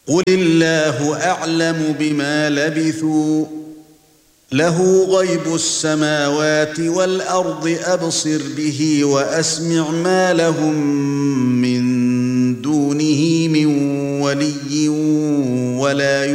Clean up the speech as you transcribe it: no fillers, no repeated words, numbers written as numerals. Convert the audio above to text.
قل الله أعلم بما لبثوا له غيب السماوات والأرض أبصر به وأسمع ما لهم من دونه من ولي ولا